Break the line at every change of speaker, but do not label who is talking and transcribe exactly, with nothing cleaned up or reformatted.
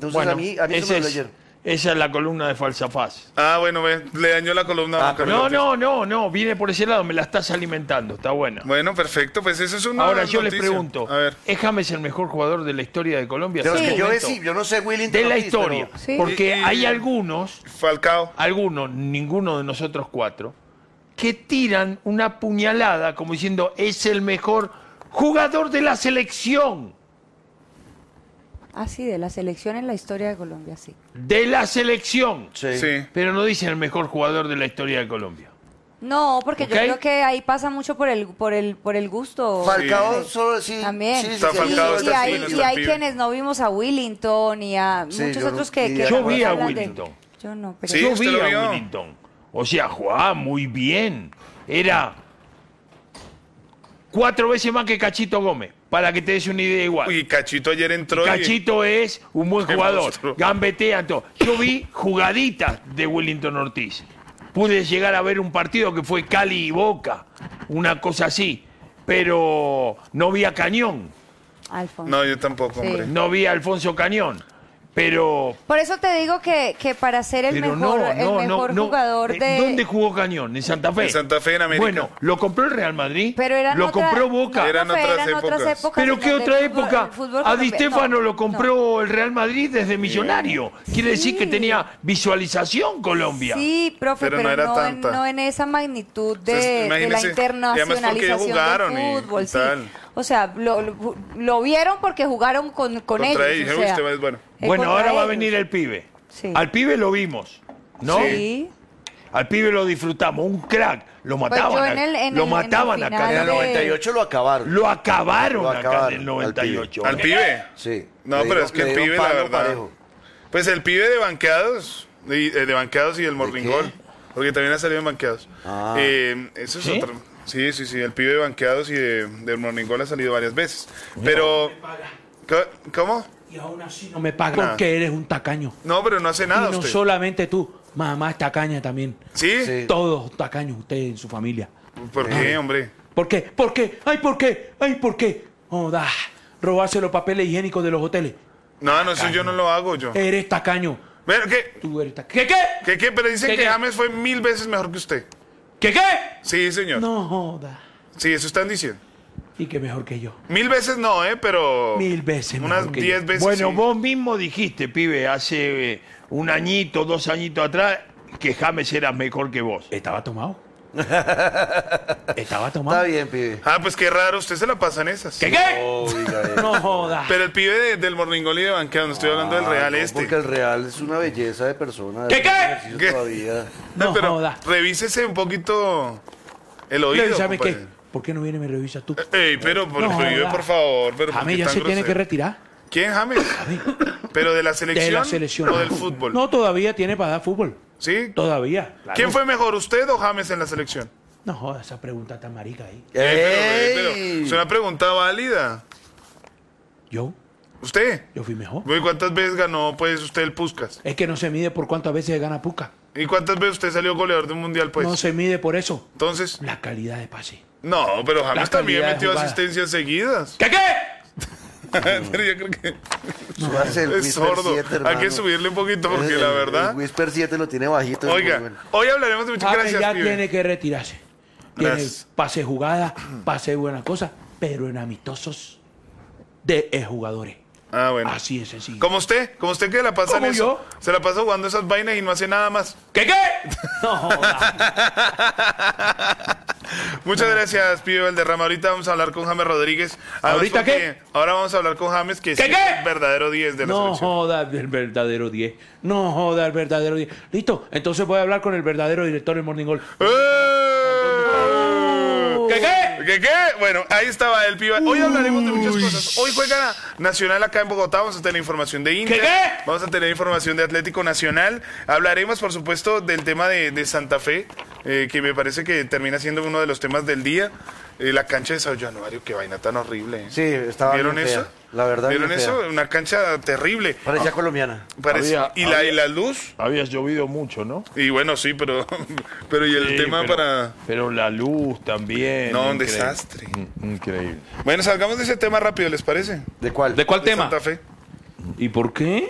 Entonces
Bueno,
a mí, a mí eso
ese
me lo
es-
leyeron.
esa es la columna de Falsafaz.
Ah, bueno, ve, le dañó la columna.
Ah, pero
No, no, no, no, viene por ese lado, me la estás alimentando, está buena.
Bueno, perfecto, pues eso es una
Ahora yo les
noticia.
pregunto,
A ver.
¿es James el mejor jugador de la historia de Colombia?
De los
hasta
que
el
yo
momento?
decí, yo no sé Willington
De la
Ortiz, pero-
historia.
Sí.
Porque
Y- y-
hay algunos,
Falcao.
algunos, ninguno de nosotros cuatro, que tiran una puñalada como diciendo es el mejor jugador de la selección.
Ah, sí, de la selección en la historia de Colombia, sí.
De la selección.
Sí.
Sí.
Pero no dicen el mejor jugador de la historia de Colombia.
No, porque
¿Ok?
yo creo que ahí pasa mucho por el por el por el gusto.
Falcao
Sí.
solo sí.
También.
Sí, sí,
Está
sí,
Falcao,
sí,
y,
está
hay,
fino,
y
está
hay
pibe.
quienes no vimos a Willington y a
Sí,
muchos
yo
otros
no-
que,
ni
que
Yo
vi a
hablan de-
Willington.
Yo no, pero
Sí,
Yo
usted
vi
lo
a
vio.
Willington. O sea, jugaba muy bien. Era cuatro veces más que Cachito Gómez, para que te des una idea igual.
Uy, Cachito ayer entró y...
Cachito es un buen
Qué
jugador,
monstruo.
gambetea todo. Yo vi jugaditas de Willington Ortiz. Pude llegar a ver un partido que fue Cali y Boca, una cosa así, pero no vi a Cañón,
Alfonso.
No, yo tampoco,
Sí.
hombre.
no vi a Alfonso Cañón, pero...
Por eso te digo que, que para ser el
pero
mejor,
no,
el
no,
mejor
no, no.
jugador
Eh,
de...
¿Dónde jugó Cañón? ¿En Santa Fe?
En Santa Fe, en América.
Bueno, lo compró el Real Madrid,
Pero eran
lo
otra-
compró Boca.
no,
Eran
profe,
otras
eran otras
épocas.
épocas
Pero
en
qué
donde
otra
el fútbol-
época.
el fútbol
A Di
colombiano-
Stéfano
no,
lo
no.
compró el Real Madrid desde millonario. Quiere decir que
Sí.
tenía visualización Colombia.
Sí, profe,
Pero
pero,
no era
no, en,
tanta.
no en esa magnitud de,
Entonces,
de la
imagínese, y además porque
internacionalización
jugaron y-
del fútbol.
y
Sí.
tal.
O sea, lo, lo, lo vieron porque jugaron con, con
Contra
ellos.
ellos,
o sea,
usted es bueno.
eh,
Bueno,
contra
ahora va a
ellos.
venir el pibe.
Sí.
Al pibe lo vimos, ¿no?
Sí.
Al pibe lo disfrutamos, un crack. Lo mataban,
yo
a-
en el- en
lo
el-
mataban
en el
acá.
En el
final de-
noventa y ocho lo acabaron.
Lo acabaron
Lo
acá
acabaron
en el
al
noventa y ocho.
¿Al pibe?
Sí.
No,
Le
pero
dieron-
es que
le
el
dieron
pibe, la
palo
verdad.
parejo.
Pues el pibe de banqueados, de, eh, de banqueados y el morringol.
qué?
Porque también ha salido en banqueados.
Ah.
Eh, eso es
¿Sí?
otro. Sí, sí, sí. El pibe de banqueados y de, del morringol ha salido varias veces. Pero. ¿Co- ¿Cómo?
Y aún así no me pagas
Nada.
porque eres un tacaño.
No, pero no hace nada
y no
usted.
solamente tú, mamá es tacaña también.
¿Sí?
Sí.
Todos tacaños, usted en su familia.
¿Por qué, hombre?
¿Por qué? ¿Por qué? ¡Ay, por qué! ¡Ay, por qué! Joda, robarse los papeles higiénicos de los hoteles.
No, no, eso yo no lo hago yo.
Eres tacaño.
Pero, ¿qué?
Tú eres tacaño. ¿Qué, qué?
¿Qué, qué? Pero dicen
¿Qué,
que
qué?
James fue mil veces mejor que usted.
¿Qué, qué?
Sí, señor.
No joda.
Sí, eso están diciendo.
Y que mejor que yo.
Mil veces no, ¿eh? Pero...
Mil veces
Unas
mejor que
diez
yo.
veces
Bueno,
sí.
vos mismo dijiste, pibe, hace eh, un añito, dos añitos atrás, que James era mejor que vos.
Estaba tomado. Estaba tomado.
Está bien, pibe.
Ah, pues qué raro, usted se la pasa en esas.
¿Qué, qué?
Oiga, eh.
No joda.
Pero el pibe de- del morringol y de banqueado, no estoy hablando del
Ah,
Real
no,
este.
Porque el Real es una belleza de persona.
¿Qué,
hace
qué?
ejercicio
¿Qué?
Todavía.
No
pero
joda.
revísese un poquito el oído.
¿Sabes qué?
compadre.
¿Por qué no viene y me revisas tú?
Ey, pero, por,
No
pero yo,
joda.
por favor, pero ¿por
James
qué
ya
tan
se tiene
grosero?
que retirar.
¿Quién, James? ¿Pero de la selección,
De la selección.
o del fútbol?
No, todavía tiene para dar fútbol.
¿Sí?
Todavía. claro.
¿Quién fue mejor, usted o James en la selección?
No joda, esa pregunta tan marica ahí.
Eh, pero, eh, pero,
¡Ey!
es una pregunta válida.
Yo,
¿Usted?
yo fui mejor.
¿Y cuántas veces ganó, pues, usted el Puskás?
Es que no se mide por cuántas veces gana Puca.
¿Y cuántas veces usted salió goleador de un mundial, pues?
No se mide por eso.
Entonces...
La calidad de pase.
No, pero James
La
también
calidad de
metió
jugada.
asistencias seguidas.
¿Qué qué?
Pero yo creo que
Súbase el
es
Whisper
sordo.
siete,
Hay
hermano.
que subirle un poquito porque
El-
la
el-
verdad...
El Whisper siete lo tiene bajito. es
Oiga,
muy bueno.
hoy hablaremos de muchas
James
gracias,
ya
pibe.
tiene que retirarse. Tiene
Gracias.
pase jugada, pase buenas cosas, pero en amistosos de eh, jugadores.
Ah, bueno.
Así es sencillo.
Como usted, como usted que la pasa en
¿Como
eso.
yo?
Se la pasa jugando esas vainas y no hace nada más.
¿Qué qué? No joda.
Muchas gracias, pibe Valderrama. Ahorita vamos a hablar con James Rodríguez. Además,
¿Ahorita
porque
qué?
Ahora vamos a hablar con James, que
¿Qué,
sí
qué?
es el verdadero diez de la
No
selección.
joda el verdadero diez. No joda el verdadero diez. Listo, entonces voy a hablar con el verdadero director del Morning Gol.
¡Eh!
¿Qué, qué?
¿Qué, qué? Bueno, ahí estaba el pibe. Hoy hablaremos de muchas cosas. Hoy juega Nacional acá en Bogotá. Vamos a tener información de Inter.
¿Qué, qué?
Vamos a tener información de Atlético Nacional. Hablaremos, por supuesto, del tema de, de Santa Fe, eh, que me parece que termina siendo uno de los temas del día. Eh, la cancha de Sao Januario, qué vaina tan horrible. ¿eh?
Sí, estaba
¿Vieron
bien fea.
eso?
La verdad,
¿Vieron
bien
eso?
fea.
Una cancha terrible.
Parecía colombiana.
Parece-
Había-
y, la,
había-
y la luz.
Había llovido mucho, ¿no?
Y bueno, sí, pero, pero y el
Sí,
tema
pero-
para...
Pero la luz también.
No, un
increíble.
desastre.
Mm, Increíble.
Bueno, salgamos de ese tema rápido, ¿les parece?
¿De cuál?
¿De cuál
De
tema?
Santa Fe.
¿Y por qué?